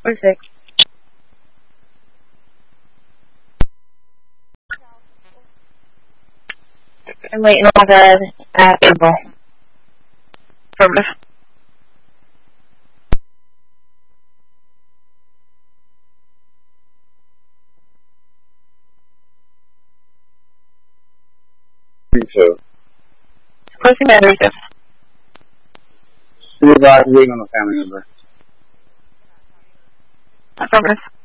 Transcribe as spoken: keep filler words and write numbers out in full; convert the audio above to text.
Perfect. I'm waiting on the uh, table. Affirmative. Two. Closing matters. Supervisor waiting on a family member. Affirmative.